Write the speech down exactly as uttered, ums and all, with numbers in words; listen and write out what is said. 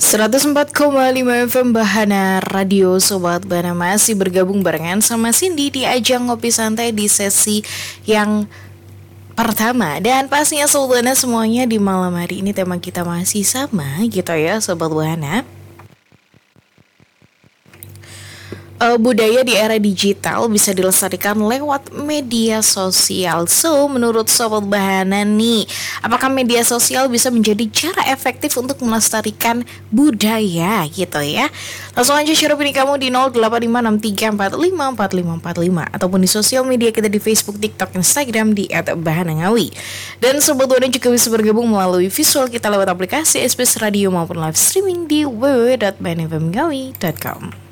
seratus empat koma lima F M Bahana Radio. Sobat Bahana masih bergabung barengan sama Cindy di ajang ngopi santai di sesi yang pertama. Dan pastinya Sobat Bahana semuanya di malam hari ini tema kita masih sama gitu ya Sobat Bahana. Uh, budaya di era digital bisa dilestarikan lewat media sosial. So, menurut Sobat Bahana nih, apakah media sosial bisa menjadi cara efektif untuk melestarikan budaya gitu ya? Langsung aja share opini kamu di nol delapan lima enam tiga empat lima empat lima empat lima ataupun di sosial media kita di Facebook, TikTok, Instagram di et bahana ngawi. Dan Sobat Bahana juga bisa bergabung melalui visual kita lewat aplikasi S B S Radio maupun live streaming di w w w dot bahana f m ngawi dot com.